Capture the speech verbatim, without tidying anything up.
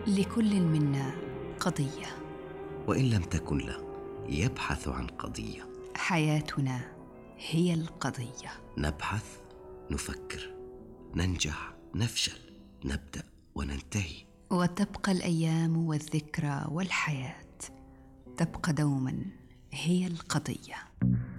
لكل منا قضية، وإن لم تكن له يبحث عن قضية. حياتنا هي القضية. نبحث، نفكر، ننجح، نفشل، نبدأ وننتهي، وتبقى الأيام والذكرى والحياة تبقى دوما هي القضية.